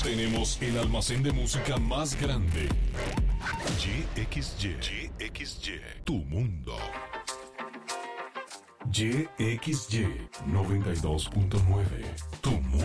Tenemos el almacén de música más grande. YXY, tu mundo. YXY 92.9, tu mundo.